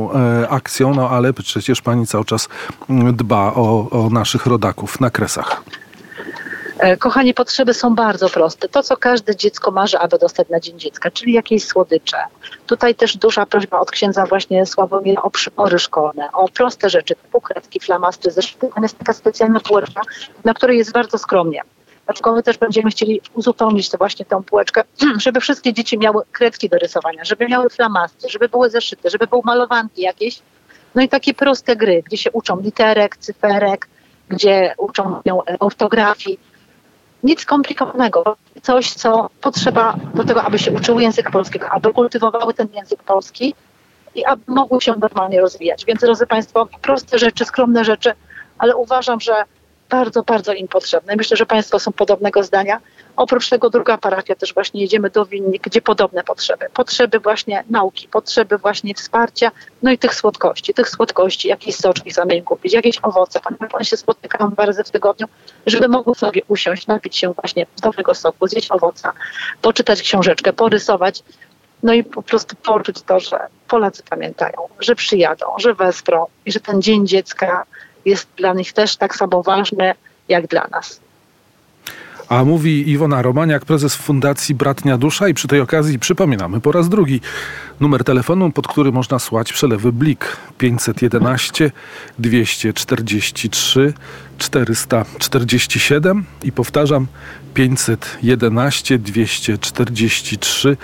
tą akcją, no ale przecież pani cały czas dba o naszych rodaków na Kresach. Kochani, potrzeby są bardzo proste. To, co każde dziecko marzy, aby dostać na Dzień Dziecka, czyli jakieś słodycze. Tutaj też duża prośba od księdza właśnie Sławomira o przybory szkolne, o proste rzeczy, typu kredki, flamastry, zeszyty. Tam jest taka specjalna półeczka, na której jest bardzo skromnie. Dlatego my też będziemy chcieli uzupełnić tę półeczkę, żeby wszystkie dzieci miały kredki do rysowania, żeby miały flamastry, żeby były zeszyty, żeby były malowanki jakieś. No i takie proste gry, gdzie się uczą literek, cyferek, gdzie uczą się ortografii. Nic skomplikowanego. Coś, co potrzeba do tego, aby się uczyły języka polskiego, aby kultywowały ten język polski i aby mogły się normalnie rozwijać. Więc, drodzy Państwo, proste rzeczy, skromne rzeczy, ale uważam, że bardzo, bardzo im potrzebne. Myślę, że Państwo są podobnego zdania. Oprócz tego druga parafia też właśnie jedziemy do Winnik, gdzie podobne potrzeby. Potrzeby właśnie nauki, potrzeby właśnie wsparcia, no i tych słodkości, jakieś soczki same im kupić, jakieś owoce. One się spotykają 2 razy w tygodniu, żeby mogły sobie usiąść, napić się właśnie dobrego soku, zjeść owoca, poczytać książeczkę, porysować. No i po prostu poczuć to, że Polacy pamiętają, że przyjadą, że wesprą i że ten Dzień Dziecka jest dla nich też tak samo ważny jak dla nas. A mówi Iwona Romaniak, prezes Fundacji Bratnia Dusza, i przy tej okazji przypominamy po raz drugi numer telefonu, pod który można słać przelewy Blik: 511 243 447 i powtarzam 511 243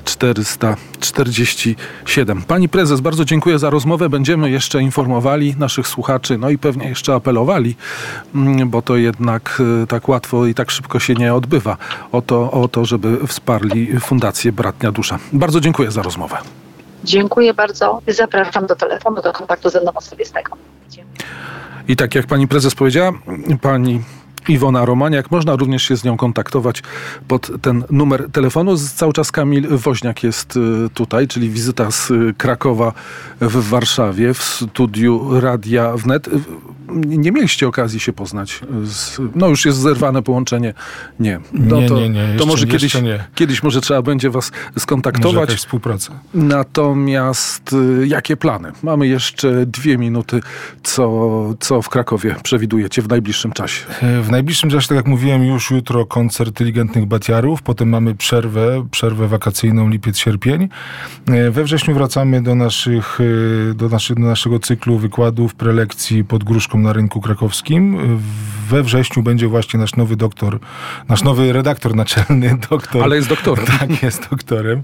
447. Pani prezes, bardzo dziękuję za rozmowę. Będziemy jeszcze informowali naszych słuchaczy, no i pewnie jeszcze apelowali, bo to jednak tak łatwo i tak szybko się nie odbywa, o to, żeby wsparli Fundację Bratnia Dusza. Bardzo dziękuję za rozmowę. Dziękuję bardzo i zapraszam do telefonu, do kontaktu ze mną osobistego. I tak jak pani prezes powiedziała, pani Iwona Romaniak, można również się z nią kontaktować pod ten numer telefonu. Cały czas Kamil Woźniak jest tutaj, czyli wizyta z Krakowa w Warszawie, w studiu Radia Wnet. Nie mieliście okazji się poznać. Już jest zerwane połączenie. Nie. To może kiedyś może trzeba będzie was skontaktować. Może jakaś współpraca. Natomiast jakie plany? Mamy jeszcze 2 minuty. Co w Krakowie przewidujecie w najbliższym czasie? W najbliższym czasie, tak jak mówiłem, już jutro koncert Inteligentnych Batiarów, potem mamy przerwę wakacyjną, lipiec, sierpień. We wrześniu wracamy do naszego cyklu wykładów, prelekcji pod Gruszką na rynku krakowskim. We wrześniu będzie właśnie nasz nowy redaktor naczelny, doktor. Ale jest doktorem. Tak, jest doktorem.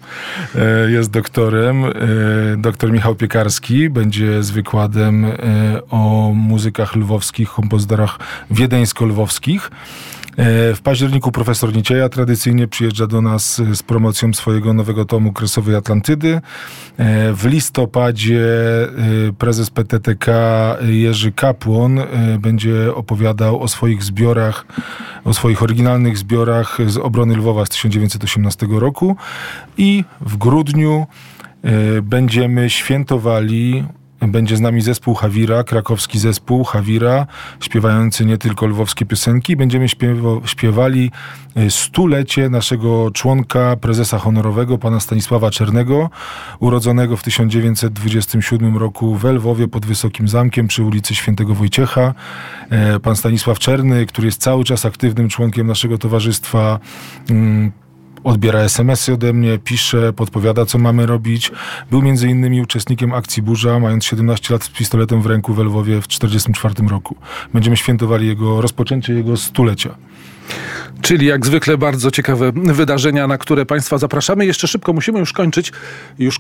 Doktor Michał Piekarski będzie z wykładem o muzykach lwowskich, kompozytorach wiedeńsko-lwowskich. W październiku profesor Nicieja tradycyjnie przyjeżdża do nas z promocją swojego nowego tomu Kresowej Atlantydy. W listopadzie prezes PTTK Jerzy Kapłon będzie opowiadał o swoich zbiorach, o swoich oryginalnych zbiorach z obrony Lwowa z 1918 roku. I w grudniu będziemy świętowali. Będzie z nami zespół Hawira, krakowski zespół Hawira, śpiewający nie tylko lwowskie piosenki. Będziemy śpiewali 100-lecie naszego członka, prezesa honorowego, pana Stanisława Czernego, urodzonego w 1927 roku we Lwowie pod Wysokim Zamkiem przy ulicy Świętego Wojciecha. Pan Stanisław Czerny, który jest cały czas aktywnym członkiem naszego towarzystwa, odbiera SMS-y ode mnie, pisze, podpowiada, co mamy robić. Był między innymi uczestnikiem akcji Burza, mając 17 lat z pistoletem w ręku we Lwowie w 1944 roku. Będziemy świętowali rozpoczęcie jego 100-lecia. Czyli jak zwykle bardzo ciekawe wydarzenia, na które Państwa zapraszamy. Jeszcze szybko musimy już kończyć. Już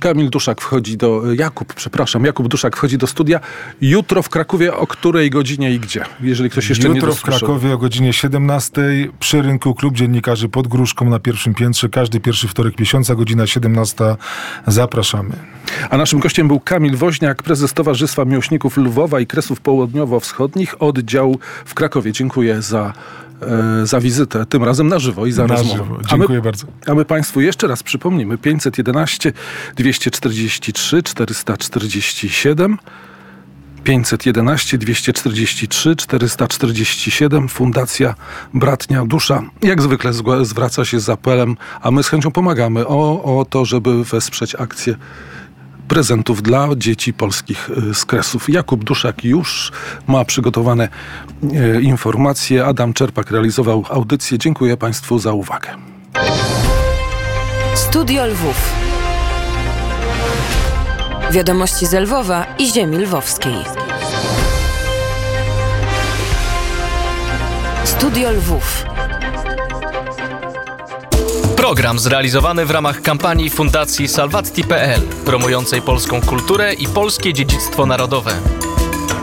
Jakub Duszak wchodzi do studia. Jutro w Krakowie o której godzinie i gdzie? Jeżeli ktoś jeszcze nie dosłyszał. Jutro w Krakowie o godzinie 17 przy rynku Klub Dziennikarzy pod Gruszką na pierwszym piętrze. Każdy pierwszy wtorek miesiąca, godzina 17. Zapraszamy. A naszym gościem był Kamil Woźniak, prezes Towarzystwa Miłośników Lwowa i Kresów Południowo-Wschodnich, oddział w Krakowie. Dziękuję za wizytę, tym razem na żywo i za rozmowę. Dziękuję bardzo. A my Państwu jeszcze raz przypomnimy: 511 243 447 511 243 447 Fundacja Bratnia Dusza jak zwykle zwraca się z apelem, a my z chęcią pomagamy o to, żeby wesprzeć akcję prezentów dla dzieci polskich z Kresów. Jakub Duszak już ma przygotowane informacje. Adam Czerpak realizował audycję. Dziękuję Państwu za uwagę. Studio Lwów. Wiadomości z Lwowa i ziemi lwowskiej. Studio Lwów. Program zrealizowany w ramach kampanii Fundacji Salvatti.pl, promującej polską kulturę i polskie dziedzictwo narodowe.